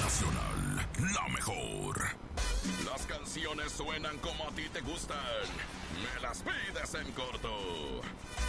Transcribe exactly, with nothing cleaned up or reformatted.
Nacional, la mejor. Las canciones suenan como a ti te gustan. Me las pides en corto.